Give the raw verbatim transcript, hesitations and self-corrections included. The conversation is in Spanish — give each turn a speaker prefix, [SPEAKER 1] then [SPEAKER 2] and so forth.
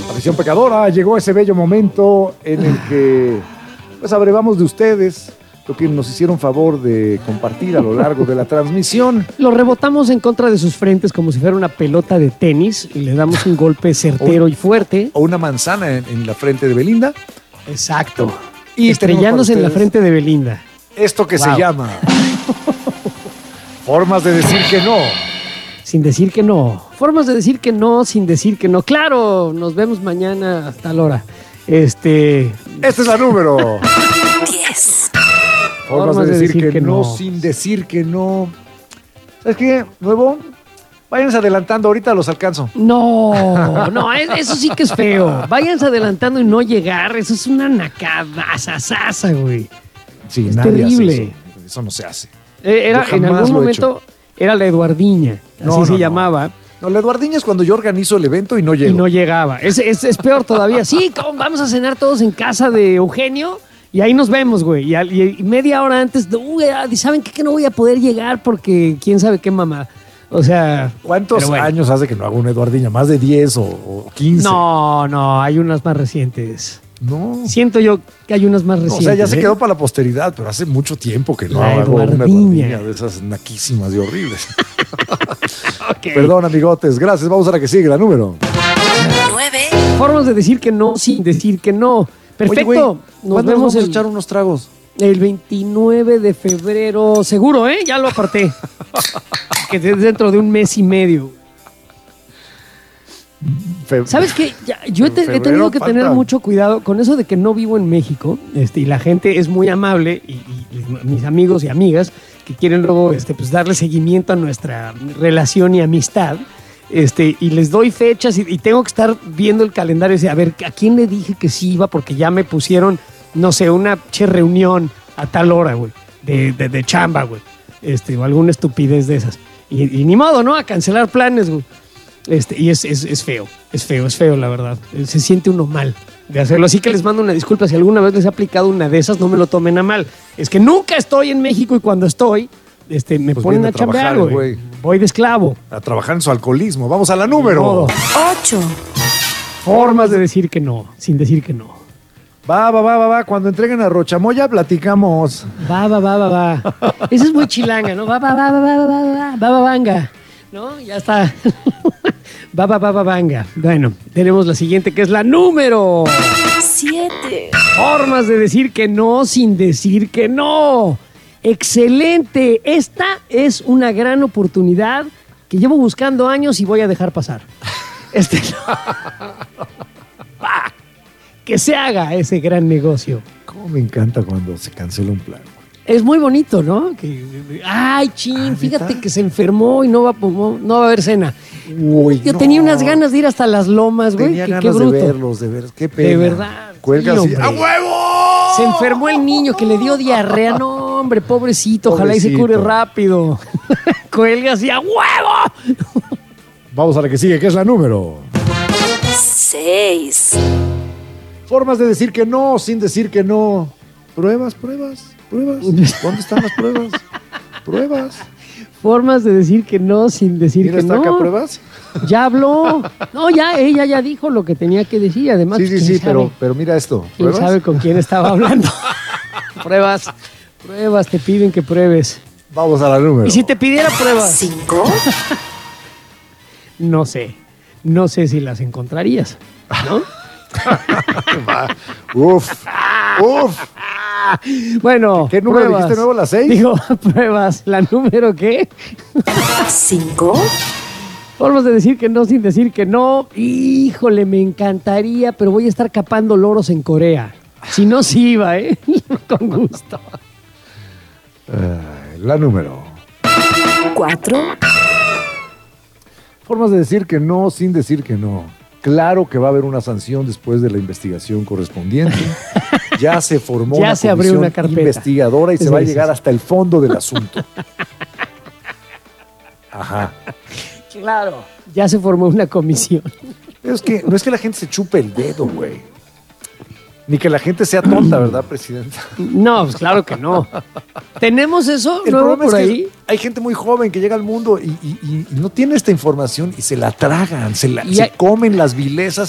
[SPEAKER 1] Afición pecadora, llegó ese bello momento en el que pues abrevamos de ustedes lo que nos hicieron favor de compartir a lo largo de la transmisión.
[SPEAKER 2] Lo rebotamos en contra de sus frentes como si fuera una pelota de tenis y le damos un golpe certero
[SPEAKER 1] o,
[SPEAKER 2] y fuerte.
[SPEAKER 1] O una manzana en, en la frente de Belinda.
[SPEAKER 2] Exacto.
[SPEAKER 1] Y
[SPEAKER 2] estrellándose en la frente de Belinda.
[SPEAKER 1] Esto que
[SPEAKER 2] wow.
[SPEAKER 1] se llama formas de decir que no.
[SPEAKER 2] Sin decir que no. Formas de decir que no sin decir que no. Claro, nos vemos mañana a tal hora. Este...
[SPEAKER 1] Esta es la número
[SPEAKER 3] diez.
[SPEAKER 1] Formas, Formas de decir, decir que, que no, no sin decir que no. ¿Sabes qué? Nuevo, váyanse adelantando, ahorita los alcanzo.
[SPEAKER 2] No, no, eso sí que es feo. Váyanse adelantando y no llegar, eso es una nacadasasasa, güey.
[SPEAKER 1] Sí,
[SPEAKER 2] es
[SPEAKER 1] nadie
[SPEAKER 2] terrible.
[SPEAKER 1] Hace eso. Eso no se hace.
[SPEAKER 2] Era, en algún momento era la Eduardiña, así no, se no, llamaba.
[SPEAKER 1] No. No, la Eduardiña es cuando yo organizo el evento y no llego.
[SPEAKER 2] Y no llegaba. Es, es, es peor todavía. Sí, vamos a cenar todos en casa de Eugenio y ahí nos vemos, güey. Y, y, y media hora antes, uy, ¿saben qué? Que no voy a poder llegar porque quién sabe qué mamá. O sea...
[SPEAKER 1] ¿Cuántos bueno. años hace que no hago una Eduardiña? ¿Más de diez o, o quince?
[SPEAKER 2] No, no, hay unas más recientes.
[SPEAKER 1] No.
[SPEAKER 2] Siento yo que hay unas más recientes.
[SPEAKER 1] No, o sea, ya se
[SPEAKER 2] ¿eh?
[SPEAKER 1] quedó para la posteridad, pero hace mucho tiempo que no
[SPEAKER 2] la
[SPEAKER 1] hago
[SPEAKER 2] Eduardiña.
[SPEAKER 1] una Eduardiña de esas naquísimas y horribles.
[SPEAKER 2] Okay.
[SPEAKER 1] Perdón, amigotes. Gracias. Vamos a la que sigue, la número
[SPEAKER 3] nueve.
[SPEAKER 2] Formas de decir que no sin decir que no. Perfecto.
[SPEAKER 1] Oye, güey,
[SPEAKER 2] nos
[SPEAKER 1] ¿cuándo
[SPEAKER 2] vemos
[SPEAKER 1] nos vamos
[SPEAKER 2] el,
[SPEAKER 1] a echar unos tragos?
[SPEAKER 2] El veintinueve de febrero. Seguro, ¿eh? Ya lo aparté. Que es dentro de un mes y medio. Fe... ¿Sabes qué? Ya, yo he, te, he tenido que falta. tener mucho cuidado con eso de que no vivo en México. Este, y la gente es muy amable. Y, y mis amigos y amigas que quieren luego este, pues, darle seguimiento a nuestra relación y amistad. Este, y les doy fechas y, y tengo que estar viendo el calendario y decir, a ver, ¿a quién le dije que sí iba? Porque ya me pusieron, no sé, una che reunión a tal hora, güey, de, de, de chamba, güey, este, o alguna estupidez de esas. Y, y ni modo, ¿no? A cancelar planes, güey. Este, y es, es, es feo, es feo, es feo, la verdad. Se siente uno mal de hacerlo. Así que les mando una disculpa si alguna vez les he aplicado una de esas, no me lo tomen a mal. Es que nunca estoy en México y cuando estoy... Este, me pues ponen a, a chambear, güey. Voy de esclavo.
[SPEAKER 1] A trabajar en su alcoholismo. Vamos a la número
[SPEAKER 3] ocho.
[SPEAKER 2] Formas de decir que no, sin decir que no.
[SPEAKER 1] Va, va, va, va, va. Cuando entreguen a Rochamoya, platicamos.
[SPEAKER 2] Va, va, va, va, va. Esa es muy chilanga, ¿no? Va, va, va, va, va, va, va, va, va, vanga. ¿No? Ya está. Va, va, va, va, vanga. Bueno, tenemos la siguiente, que es la número
[SPEAKER 3] siete.
[SPEAKER 2] Formas de decir que no, sin decir que no. ¡Excelente! Esta es una gran oportunidad que llevo buscando años y voy a dejar pasar. Este no. Que se haga ese gran negocio.
[SPEAKER 1] Cómo me encanta cuando se cancela un plan.
[SPEAKER 2] Es muy bonito, ¿no? Que, ay, chin, ah, fíjate ¿neta? Que se enfermó y no va, no, no va a haber cena.
[SPEAKER 1] Uy,
[SPEAKER 2] Yo
[SPEAKER 1] no.
[SPEAKER 2] tenía unas ganas de ir hasta las lomas, güey.
[SPEAKER 1] Tenía
[SPEAKER 2] que,
[SPEAKER 1] ganas
[SPEAKER 2] qué bruto.
[SPEAKER 1] de verlos, de ver, qué pena.
[SPEAKER 2] De verdad.
[SPEAKER 1] Cuelga
[SPEAKER 2] sí,
[SPEAKER 1] así. ¡A huevo!
[SPEAKER 2] Se enfermó el niño que le dio diarrea. No, hombre, pobrecito. Ojalá
[SPEAKER 1] pobrecito.
[SPEAKER 2] Y se cure rápido. Cuelga así, ¡a huevo!
[SPEAKER 1] Vamos a la que sigue, que es la número
[SPEAKER 3] seis.
[SPEAKER 1] Formas de decir que no sin decir que no. Pruebas, pruebas, pruebas. ¿Dónde están las pruebas? Pruebas.
[SPEAKER 2] Formas de decir que no sin decir
[SPEAKER 1] Mira,
[SPEAKER 2] que
[SPEAKER 1] está
[SPEAKER 2] no.
[SPEAKER 1] Acá, ¿pruebas?
[SPEAKER 2] Ya habló. No, ya, ella ya dijo lo que tenía que decir. Además,
[SPEAKER 1] sí, sí, sí, pero, pero mira esto.
[SPEAKER 2] ¿Quién sabe con quién estaba hablando? Pruebas, pruebas, te piden que pruebes.
[SPEAKER 1] Vamos a la número.
[SPEAKER 2] ¿Y si te pidiera pruebas?
[SPEAKER 3] ¿Cinco?
[SPEAKER 2] No sé. No sé si las encontrarías, ¿no?
[SPEAKER 1] Uf, uf.
[SPEAKER 2] Bueno,
[SPEAKER 1] ¿qué número
[SPEAKER 2] pruebas.
[SPEAKER 1] dijiste nuevo? ¿La seis?
[SPEAKER 2] Digo, pruebas. ¿La número qué?
[SPEAKER 3] Cinco.
[SPEAKER 2] Formas de decir que no sin decir que no. Híjole, me encantaría, pero voy a estar capando loros en Corea. Si no, sí iba, ¿eh? Con gusto.
[SPEAKER 1] Uh, la número
[SPEAKER 3] cuatro.
[SPEAKER 1] Formas de decir que no sin decir que no. Claro que va a haber una sanción después de la investigación correspondiente. Ya se formó
[SPEAKER 2] ya
[SPEAKER 1] una
[SPEAKER 2] se abrió una carpeta
[SPEAKER 1] investigadora y
[SPEAKER 2] es
[SPEAKER 1] se va a
[SPEAKER 2] eso.
[SPEAKER 1] llegar hasta el fondo del asunto. Ajá.
[SPEAKER 2] Claro. Ya se formó una comisión.
[SPEAKER 1] Pero es que no es que la gente se chupe el dedo, güey. Ni que la gente sea tonta, ¿verdad, presidenta?
[SPEAKER 2] No, pues claro que no. ¿Tenemos eso
[SPEAKER 1] el
[SPEAKER 2] nuevo
[SPEAKER 1] problema
[SPEAKER 2] por
[SPEAKER 1] es que
[SPEAKER 2] ahí?
[SPEAKER 1] Hay gente muy joven que llega al mundo y, y, y no tiene esta información y se la tragan, se, la,
[SPEAKER 2] y
[SPEAKER 1] se
[SPEAKER 2] hay...
[SPEAKER 1] comen las vilezas